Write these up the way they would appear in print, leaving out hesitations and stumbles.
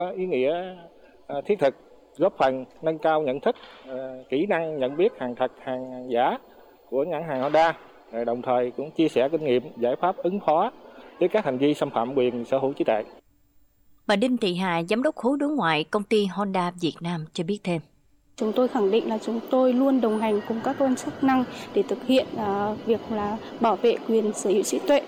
Có ý nghĩa thiết thực, góp phần nâng cao nhận thức, kỹ năng nhận biết hàng thật, hàng giả của nhãn hàng Honda, đồng thời cũng chia sẻ kinh nghiệm, giải pháp ứng phó với các hành vi xâm phạm quyền sở hữu trí tuệ. Bà Đinh Thị Hà, Giám đốc khối đối ngoại công ty Honda Việt Nam cho biết thêm. Chúng tôi khẳng định là chúng tôi luôn đồng hành cùng các cơ quan chức năng để thực hiện việc là bảo vệ quyền sở hữu trí tuệ.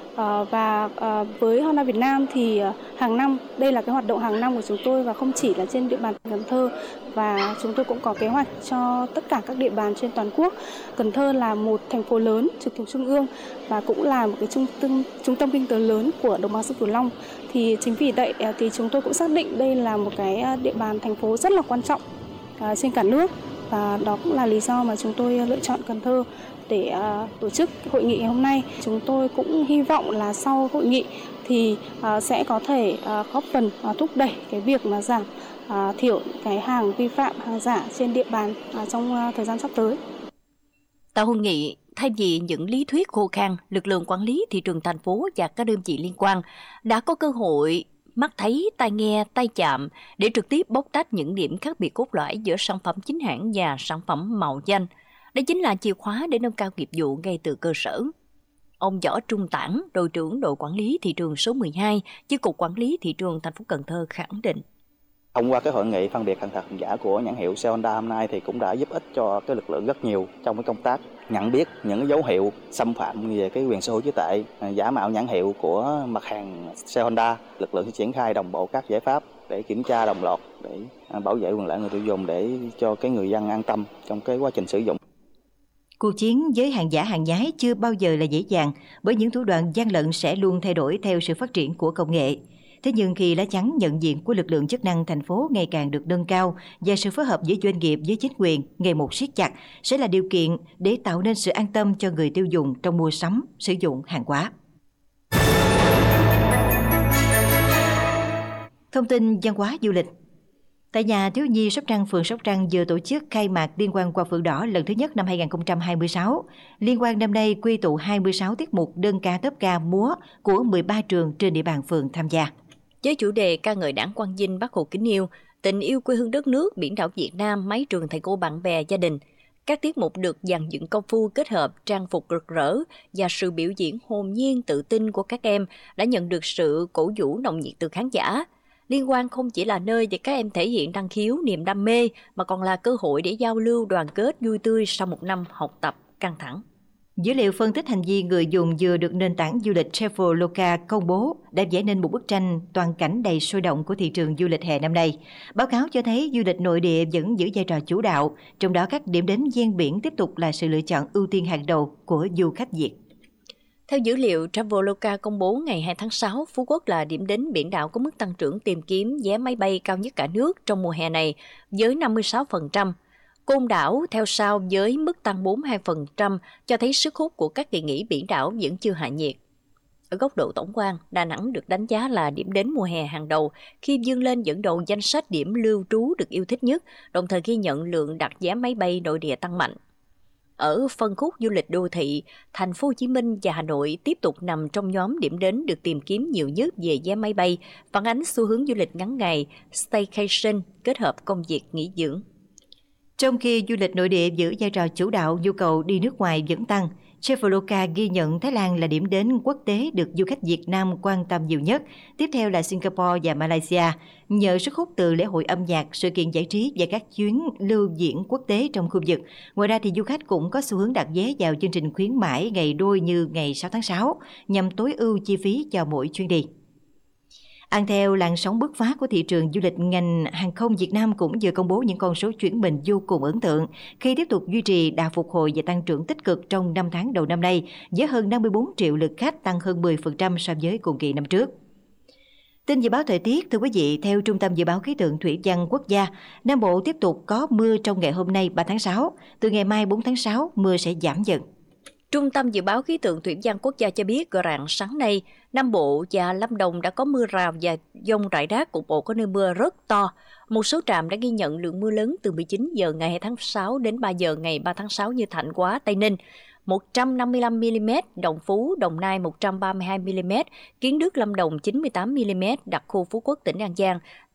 Và với Honda Việt Nam thì hàng năm, đây là cái hoạt động hàng năm của chúng tôi và không chỉ là trên địa bàn Cần Thơ, và chúng tôi cũng có kế hoạch cho tất cả các địa bàn trên toàn quốc. Cần Thơ là một thành phố lớn trực thuộc trung ương và cũng là một cái trung tâm kinh tế lớn của đồng bằng sông Cửu Long. Thì chính vì vậy thì chúng tôi cũng xác định đây là một cái địa bàn thành phố rất là quan trọng trên cả nước, và đó cũng là lý do mà chúng tôi lựa chọn Cần Thơ để tổ chức hội nghị ngày hôm nay. Chúng tôi cũng hy vọng là sau hội nghị thì sẽ có thể góp phần thúc đẩy cái việc mà giảm thiểu cái hàng vi phạm, hàng giả trên địa bàn trong thời gian sắp tới. Tại hội nghị, thay vì những lý thuyết khô khan, lực lượng quản lý thị trường thành phố và các đơn vị liên quan đã có cơ hội mắt thấy, tai nghe, tai chạm để trực tiếp bóc tách những điểm khác biệt cốt lõi giữa sản phẩm chính hãng và sản phẩm mạo danh. Đây chính là chìa khóa để nâng cao nghiệp vụ ngay từ cơ sở. Ông Võ Trung Tản, đội trưởng đội quản lý thị trường số 12, chi cục quản lý thị trường thành phố Cần Thơ khẳng định. Thông qua cái hội nghị phân biệt hàng thật hàng giả của nhãn hiệu xe Honda hôm nay thì cũng đã giúp ích cho cái lực lượng rất nhiều trong cái công tác nhận biết những cái dấu hiệu xâm phạm về cái quyền sở hữu trí tuệ, giả mạo nhãn hiệu của mặt hàng xe Honda. Lực lượng sẽ triển khai đồng bộ các giải pháp để kiểm tra đồng loạt để bảo vệ quyền lợi người tiêu dùng, để cho cái người dân an tâm trong cái quá trình sử dụng. Cuộc chiến với hàng giả hàng nhái chưa bao giờ là dễ dàng, bởi những thủ đoạn gian lận sẽ luôn thay đổi theo sự phát triển của công nghệ. Thế nhưng khi lá chắn nhận diện của lực lượng chức năng thành phố ngày càng được nâng cao và sự phối hợp giữa doanh nghiệp với chính quyền ngày một siết chặt sẽ là điều kiện để tạo nên sự an tâm cho người tiêu dùng trong mua sắm, sử dụng hàng hóa. Thông tin văn hóa du lịch. Tại nhà thiếu nhi Sóc Trăng, phường Sóc Trăng vừa tổ chức khai mạc Liên hoan Hoa phượng đỏ lần thứ nhất năm 2026. Liên hoan năm nay quy tụ 26 tiết mục đơn ca tốp ca múa của 13 trường trên địa bàn phường tham gia. Với chủ đề ca ngợi Đảng Quang Vinh, Bác Hồ kính yêu, tình yêu quê hương đất nước, biển đảo Việt Nam, mái trường thầy cô bạn bè gia đình, các tiết mục được dàn dựng công phu kết hợp trang phục rực rỡ và sự biểu diễn hồn nhiên tự tin của các em đã nhận được sự cổ vũ nồng nhiệt từ khán giả. Liên hoan không chỉ là nơi để các em thể hiện năng khiếu, niềm đam mê, mà còn là cơ hội để giao lưu, đoàn kết, vui tươi sau một năm học tập căng thẳng. Dữ liệu phân tích hành vi người dùng vừa được nền tảng du lịch Traveloka công bố đã vẽ nên một bức tranh toàn cảnh đầy sôi động của thị trường du lịch hè năm nay. Báo cáo cho thấy du lịch nội địa vẫn giữ vai trò chủ đạo, trong đó các điểm đến ven biển tiếp tục là sự lựa chọn ưu tiên hàng đầu của du khách Việt. Theo dữ liệu Traveloka công bố ngày 2 tháng 6, Phú Quốc là điểm đến biển đảo có mức tăng trưởng tìm kiếm vé máy bay cao nhất cả nước trong mùa hè này với 56%. Côn Đảo theo sau với mức tăng 42%, cho thấy sức hút của các kỳ nghỉ biển đảo vẫn chưa hạ nhiệt. Ở góc độ tổng quan, Đà Nẵng được đánh giá là điểm đến mùa hè hàng đầu khi vươn lên dẫn đầu danh sách điểm lưu trú được yêu thích nhất, đồng thời ghi nhận lượng đặt vé máy bay nội địa tăng mạnh. Ở phân khúc du lịch đô thị, Thành phố Hồ Chí Minh và Hà Nội tiếp tục nằm trong nhóm điểm đến được tìm kiếm nhiều nhất về vé máy bay, phản ánh xu hướng du lịch ngắn ngày, staycation kết hợp công việc nghỉ dưỡng. Trong khi du lịch nội địa giữ vai trò chủ đạo, nhu cầu đi nước ngoài vẫn tăng. Traveloka ghi nhận Thái Lan là điểm đến quốc tế được du khách Việt Nam quan tâm nhiều nhất, tiếp theo là Singapore và Malaysia, nhờ sức hút từ lễ hội âm nhạc, sự kiện giải trí và các chuyến lưu diễn quốc tế trong khu vực. Ngoài ra thì du khách cũng có xu hướng đặt vé vào chương trình khuyến mãi ngày đôi như ngày 6 tháng 6, nhằm tối ưu chi phí cho mỗi chuyến đi. Ăn theo làn sóng bứt phá của thị trường du lịch, ngành hàng không Việt Nam cũng vừa công bố những con số chuyển mình vô cùng ấn tượng khi tiếp tục duy trì đà phục hồi và tăng trưởng tích cực trong 5 tháng đầu năm nay, với hơn 54 triệu lượt khách, tăng hơn 10% so với cùng kỳ năm trước. Tin dự báo thời tiết, thưa quý vị, theo Trung tâm Dự báo Khí tượng Thủy văn Quốc gia, Nam Bộ tiếp tục có mưa trong ngày hôm nay 3 tháng 6, từ ngày mai 4 tháng 6 mưa sẽ giảm dần. Trung tâm Dự báo Khí tượng Thủy văn Quốc gia cho biết rạng sáng nay, Nam Bộ và Lâm Đồng đã có mưa rào và dông rải rác, cục bộ có nơi mưa rất to. Một số trạm đã ghi nhận lượng mưa lớn từ 19 giờ ngày 2 tháng 6 đến 3 giờ ngày 3 tháng 6 như Thạnh Hóa, Tây Ninh, 155mm, Đồng Phú, Đồng Nai 132mm, Kiến Đức, Lâm Đồng 98mm, đặc khu Phú Quốc, tỉnh An Giang